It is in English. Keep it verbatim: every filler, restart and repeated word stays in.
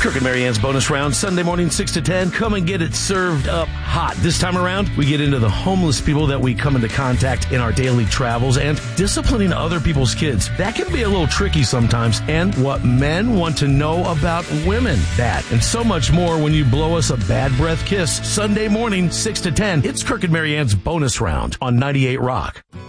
Crook and Marianne's bonus round, Sunday morning, six to ten. Come and get it served up hot. This time around, we get into the homeless people that we come into contact in our daily travels and disciplining other people's kids. That can be a little tricky sometimes. And what men want to know about women. That and so much more when you blow us a bad breath kiss. Sunday morning, six to ten. It's Crook and Marianne's bonus round on ninety-eight Rock.